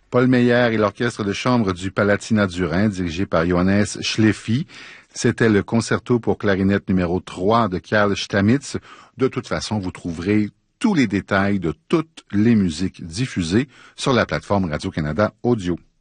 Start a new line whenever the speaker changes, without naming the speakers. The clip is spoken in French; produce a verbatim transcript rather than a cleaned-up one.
Paul Meyer et l'orchestre de chambre du Palatinat du Rhin, dirigé par Johannes Schleffi. C'était le concerto pour clarinette numéro trois de Karl Stamitz. De toute façon, vous trouverez tous les détails de toutes les musiques diffusées sur la plateforme Radio-Canada Audio.